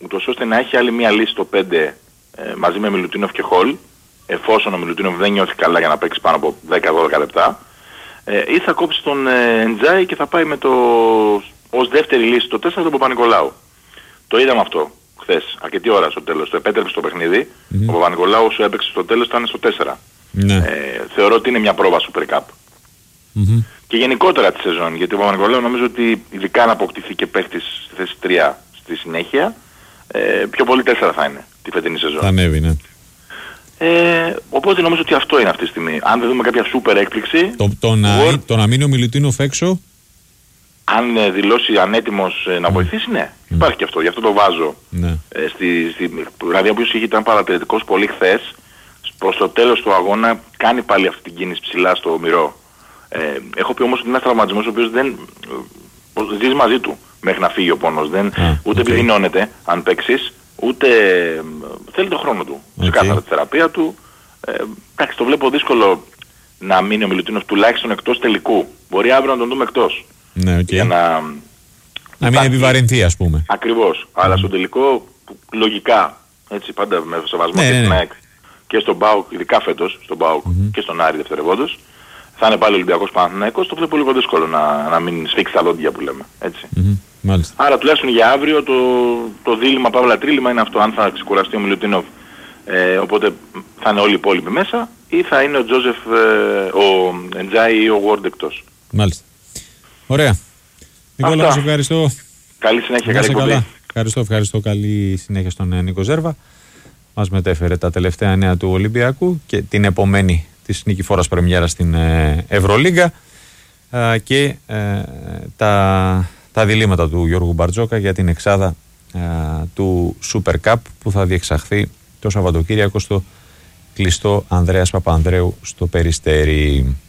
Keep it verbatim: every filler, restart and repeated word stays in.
ούτως ώστε να έχει άλλη μία λύση στο πέντε ε, μαζί με Μιλουτίνοφ και Χολ, εφόσον ο Μιλουτίνοφ δεν νιώθει καλά για να παίξει πάνω από δέκα δώδεκα λεπτά, ε, ή θα κόψει τον ε, Ντζάι και θα πάει με το, ως δεύτερη λύση το τέσσερα τον Παπα-Νικολάου. Το είδαμε αυτό χθες, αρκετή ώρα στο τέλος, το επέτρεψε το παιχνίδι, mm-hmm. ο Παπα-Νικολάου όσο έπαιξε στο τέλος ήταν στο τέσσερα. Mm-hmm. Ε, θεωρώ ότι είναι μια πρόβα Super Cup. Mm-hmm. Και γενικότερα τη σεζόν, γιατί ο Παπα-Νικολάου νομίζω ότι ειδικά αν αποκτηθεί και παίχτης στη θέση τρία στη συνέχεια, ε, πιο πολύ τέσσερα θα είναι τη φετινή σεζόν. Θα ανέβει, ναι. Ε, οπότε νομίζω ότι αυτό είναι αυτή τη στιγμή. Αν δεν δούμε κάποια super έκπληξη... Το, το, να, World, το να μείνει ο Μιλουτίνοφ έξω... Αν ε, δηλώσει ανέτοιμος ε, να mm. βοηθήσει, ναι. Mm. Υπάρχει και αυτό. Γι' αυτό το βάζω. Ναι. Ε, στη, στη, δηλαδή όποιος ήταν παρατηρητικός πολύ χθες, προς το τέλος του αγώνα κάνει πάλι αυτή την κίνηση ψηλά στο μυρό. Ε, έχω πει όμως ότι είναι ένας τραυματισμός ο οποίος δεν... Ε, ζεις μαζί του μέχρι να φύγει ο πόνος. Δεν, ah, ούτε okay. επιδεινώνεται αν παίξεις, ούτε ε, θέλει τον χρόνο του. Okay. Ξεκάθαρα τη θεραπεία του. Ε, εντάξει, το βλέπω δύσκολο να μείνει ο Μιλουτίνοφ τουλάχιστον εκτός τελικού. Μπορεί αύριο να τον δούμε εκτός. Ναι, okay. Για να... να μην επιβαρυνθεί, ας πούμε. Ακριβώς. Mm. Αλλά στο τελικό, λογικά, έτσι πάντα με σεβασμό ναι, και ναι, στην ναι. ΑΕΚ και στον ΠΑΟΚ, ειδικά φέτος, στον ΠΑΟΚ mm-hmm. και στον Άρη δευτερευόντως, θα είναι πάλι Ολυμπιακός Παναθηναϊκός, το βλέπω λίγο δύσκολο να, να μην σφίξει τα λόντια που λέμε. Έτσι. Mm-hmm. Μάλιστα. Άρα τουλάχιστον για αύριο το, το δίλημμα παύλα τρίλημμα είναι αυτό, αν θα ξεκουραστεί ο Μιλουτίνοφ, ε, οπότε θα είναι όλοι οι υπόλοιποι μέσα, ή θα είναι ο Τζόζεφ, ε, ο Ντζάι ή ο Ward εκτός. Μάλιστα. Ωραία. Νικόλα, σε ευχαριστώ. Καλή συνέχεια, καλή εκπομπή. Ευχαριστώ, ευχαριστώ. Καλή συνέχεια στον Νίκο Ζέρβα. Μας μετέφερε τα τελευταία νέα του Ολυμπιακού και την επομένη της νικηφόρας πρεμιέρας στην Ευρωλίγκα και ε, τα, τα διλήμματα του Γιώργου Μπαρτζόκα για την εξάδα ε, του Super Cup που θα διεξαχθεί το Σαββατοκύριακο στο κλειστό Ανδρέας Παπανδρέου στο Περιστέρι.